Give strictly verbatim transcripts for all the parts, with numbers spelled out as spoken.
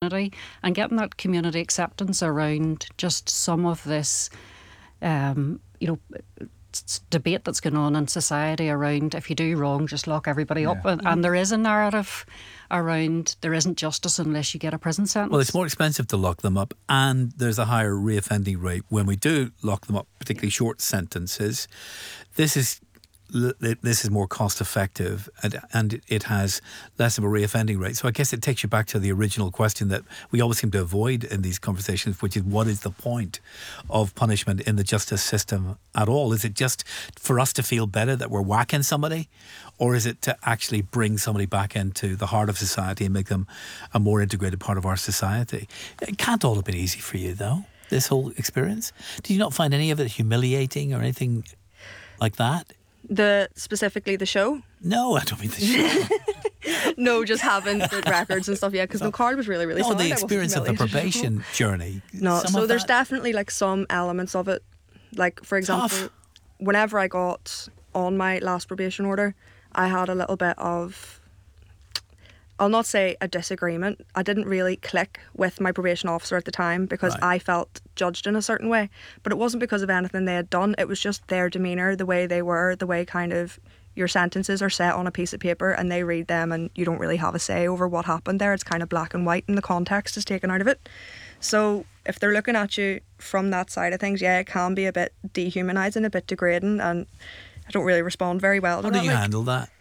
community, and getting that community acceptance around just some of this, um, you know, s- debate that's going on in society around if you do wrong, just lock everybody Yeah. up. And, and there is a narrative around there isn't justice unless you get a prison sentence. Well, it's more expensive to lock them up, and there's a higher reoffending rate when we do lock them up, particularly short sentences. This is this is more cost effective, and, and it has less of a reoffending rate. So I guess it takes you back to the original question that we always seem to avoid in these conversations, which is what is the point of punishment in the justice system at all? Is it just for us to feel better that we're whacking somebody, or is it to actually bring somebody back into the heart of society and make them a more integrated part of our society? It can't all have been easy for you, though, this whole experience. Did you not find any of it humiliating or anything like that? The specifically the show? No, I don't mean the show. No, just having the records and stuff. Yeah, because the card was really, really No, solid. the I wasn't experience of the humiliated. probation journey. No, Some so of there's that- definitely like some elements of it. Like, for example, Tough. whenever I got on my last probation order, I had a little bit of, I'll not say a disagreement. I didn't really click with my probation officer at the time because Right. I felt judged in a certain way. But it wasn't because of anything they had done. It was just their demeanour, the way they were, the way kind of your sentences are set on a piece of paper and they read them and you don't really have a say over what happened there. It's kind of black and white and the context is taken out of it. So if they're looking at you from that side of things, yeah, it can be a bit dehumanising, a bit degrading, and I don't really respond very well to How that. did you like. handle that?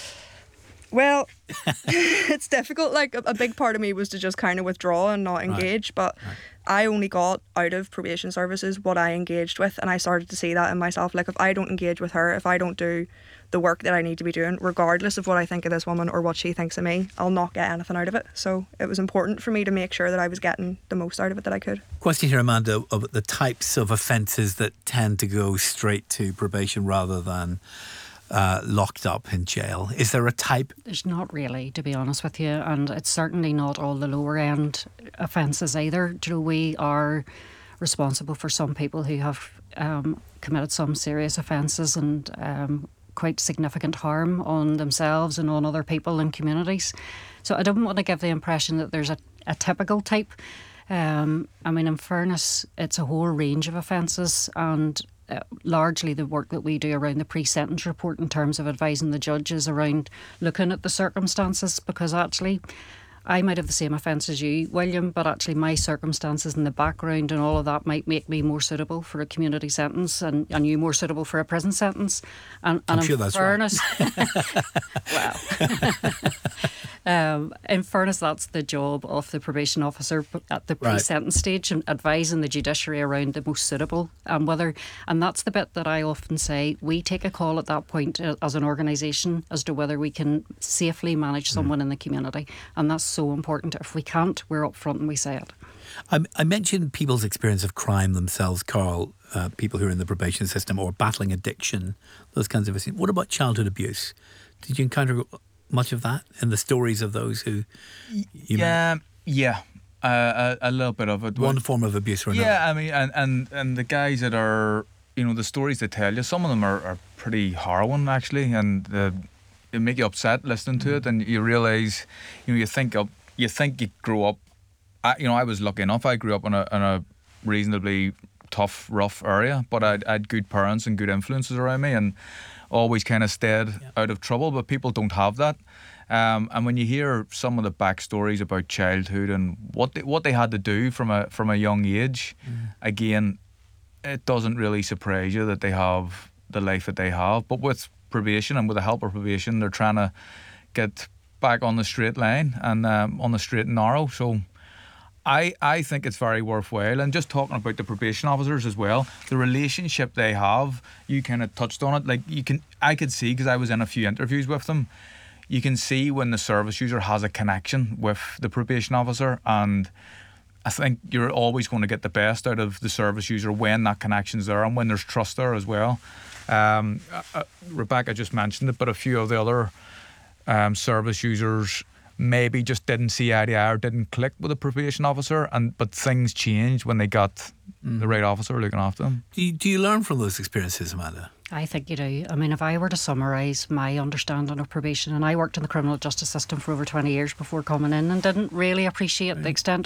Well, it's difficult. Like, a, a big part of me was to just kind of withdraw and not engage, but I only got out of probation services what I engaged with, and I started to see that in myself. Like, if I don't engage with her, if I don't do the work that I need to be doing, regardless of what I think of this woman or what she thinks of me, I'll not get anything out of it. So it was important for me to make sure that I was getting the most out of it that I could. Question here, Amanda, of the types of offences that tend to go straight to probation rather than uh, locked up in jail. Is there a type? There's not really, to be honest with you, and it's certainly not all the lower end offences either. You know, we are responsible for some people who have um, committed some serious offences and um, quite significant harm on themselves and on other people and communities. So I don't want to give the impression that there's a, a typical type. Um, I mean, in fairness, it's a whole range of offences, and Uh, largely the work that we do around the pre-sentence report in terms of advising the judges around looking at the circumstances, because actually I might have the same offence as you, William, but actually my circumstances and the background and all of that might make me more suitable for a community sentence and, and you more suitable for a prison sentence. And, and I'm in sure that's fairness, well, um, in fairness, that's the job of the probation officer at the pre-sentence stage, and advising the judiciary around the most suitable and whether, and that's the bit that I often say, we take a call at that point uh, as an organisation as to whether we can safely manage someone mm. in the community, and that's so important. If we can't, we're up front and we say it. I, I mentioned people's experience of crime themselves, Carl, uh, people who are in the probation system or battling addiction, those kinds of things. What about childhood abuse? Did you encounter much of that in the stories of those who you yeah, met? Yeah, uh, a, a little bit of it. One form of abuse or another. Yeah, I mean, and, and, and the guys that are, you know, the stories they tell you, some of them are, are pretty harrowing actually, and uh, they make you upset listening to it, and you realise, you know, you think up, you think you grow up. I, you know, I was lucky enough. I grew up in a in a reasonably tough, rough area, but I had good parents and good influences around me, and always kind of stayed yeah. out of trouble. But people don't have that. Um, and when you hear some of the backstories about childhood and what they, what they had to do from a from a young age, mm. again, it doesn't really surprise you that they have the life that they have. But with probation and with the help of probation, they're trying to get back on the straight line and um, on the straight and narrow. So I, I think it's very worthwhile. And just talking about the probation officers as well, the relationship they have, you kind of touched on it. Like you can, I could see, because I was in a few interviews with them, you can see when the service user has a connection with the probation officer, and I think you're always going to get the best out of the service user when that connection's there and when there's trust there as well. Um, uh, Rebecca just mentioned it, but a few of the other um, service users maybe just didn't see eye to eye or didn't click with a probation officer, and but things changed when they got mm. the right officer looking after them. Do you, do you learn from those experiences, Amanda? I think you do. I mean, if I were to summarise my understanding of probation, and I worked in the criminal justice system for over twenty years before coming in and didn't really appreciate right. the extent